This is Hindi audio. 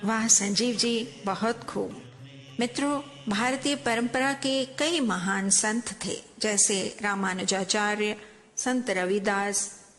वाह संजीव जी, बहुत खूब। मित्रों, भारतीय परंपरा के कई महान संत थे, जैसे रामानुजाचार्य, संत रविदास,